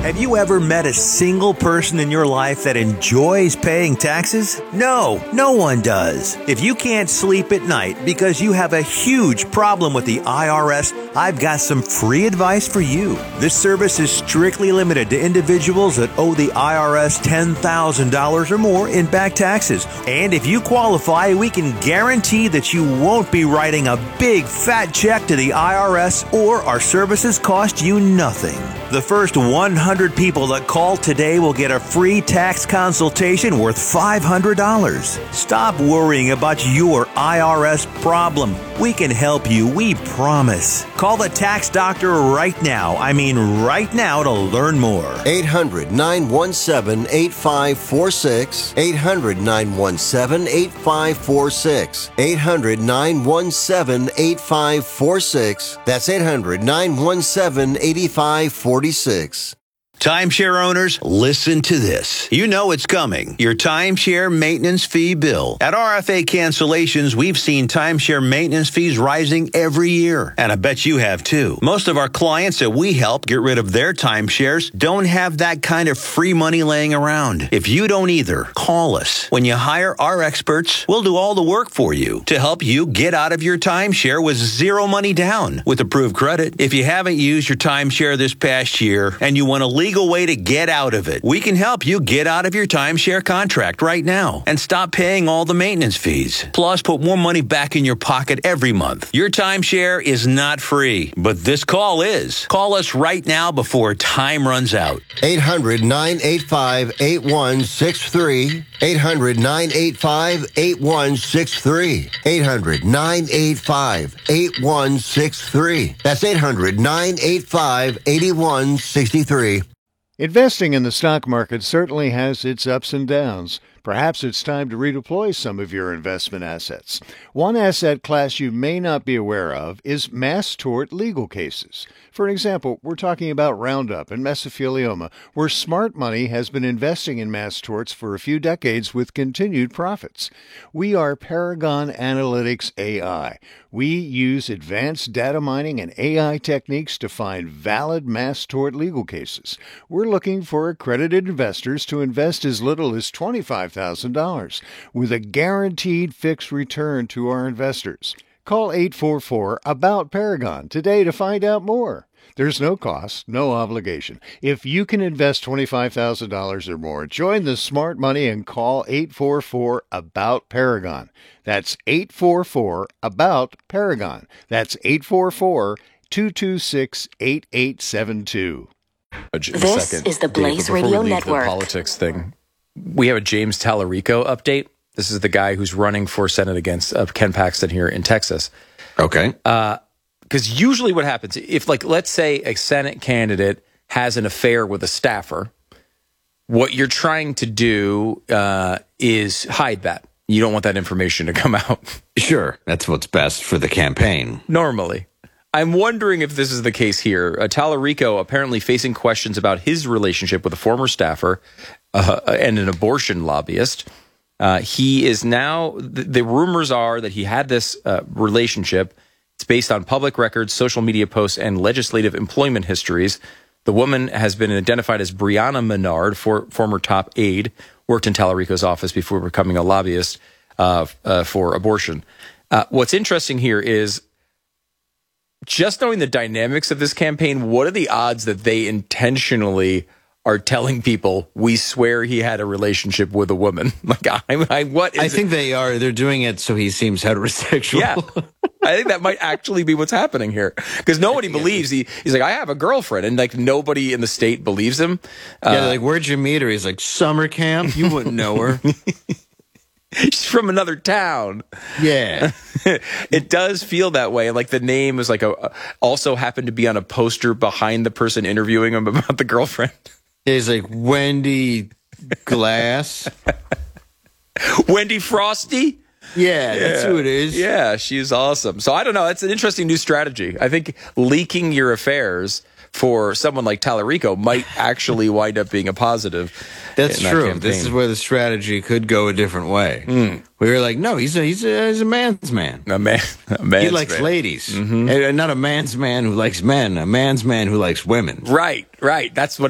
Have you ever met a single person in your life that enjoys paying taxes? No, no one does. If you can't sleep at night because you have a huge problem with the IRS, I've got some free advice for you. This service is strictly limited to individuals that owe the IRS $10,000 or more in back taxes. And if you qualify, we can guarantee that you won't be writing a big fat check to the IRS, or our services cost you nothing. The first 100 people that call today will get a free tax consultation worth $500. Stop worrying about your IRS problem. We can help you, we promise. Call the tax doctor right now. I mean right now to learn more. 800-917-8546. 800-917-8546. 800-917-8546. That's 800-917-8546. Timeshare owners, listen to this. You know it's coming. Your timeshare maintenance fee bill. At RFA Cancellations, we've seen timeshare maintenance fees rising every year. And I bet you have too. Most of our clients that we help get rid of their timeshares don't have that kind of free money laying around. If you don't either, call us. When you hire our experts, we'll do all the work for you to help you get out of your timeshare with zero money down with approved credit. If you haven't used your timeshare this past year and you want a legal way to get out of it, we can help you get out of your timeshare contract right now and stop paying all the maintenance fees. Plus, put more money back in your pocket every month. Your timeshare is not free, but this call is. Call us right now before time runs out. 800-985-8163. 800-985-8163. 800-985-8163. That's 800-985-8163. Investing in the stock market certainly has its ups and downs. Perhaps it's time to redeploy some of your investment assets. One asset class you may not be aware of is mass tort legal cases. For example, we're talking about Roundup and mesothelioma, where smart money has been investing in mass torts for a few decades with continued profits. We are Paragon Analytics AI. We use advanced data mining and AI techniques to find valid mass tort legal cases. We're looking for accredited investors to invest as little as $25,000 with a guaranteed fixed return to our investors. Call 844-ABOUT-PARAGON today to find out more. There's no cost, no obligation. If you can invest $25,000 or more, join the smart money and call 844-ABOUT-PARAGON. That's 844-ABOUT-PARAGON. That's 844-226-8872. This is the Blaze Radio Network. The politics thing. We have a James Tallarico update. This is the guy who's running for Senate against Ken Paxton here in Texas. Okay. Because usually what happens, if, like, let's say a Senate candidate has an affair with a staffer, what you're trying to do is hide that. You don't want that information to come out. Sure. That's what's best for the campaign. Normally. I'm wondering if this is the case here. Tallarico apparently facing questions about his relationship with a former staffer and an abortion lobbyist. He is now, the rumors are that he had this relationship. It's based on public records, social media posts, and legislative employment histories. The woman has been identified as Brianna Menard, former top aide, worked in Tallarico's office before becoming a lobbyist for abortion. What's interesting here is just knowing the dynamics of this campaign. What are the odds that they intentionally are telling people, we swear he had a relationship with a woman? Like, I think they are. They're doing it so he seems heterosexual. Yeah. I think that might actually be what's happening here, because nobody believes he's like, I have a girlfriend, and like nobody in the state believes him. Yeah, like, where'd you meet her? He's like, summer camp. You wouldn't know her. She's from another town. Yeah. It does feel that way. Like the name is like also happened to be on a poster behind the person interviewing him about the girlfriend. He's like, Wendy Glass. Wendy Frosty? Yeah, that's who it is. Yeah, she's awesome. So I don't know. That's an interesting new strategy. I think leaking your affairs for someone like Tallarico might actually wind up being a positive. That's true. This is where the strategy could go a different way. We were like, no, he's a man's man. A man's he likes man. ladies. Mm-hmm. And not a man's man who likes men, a man's man who likes women. Right. That's what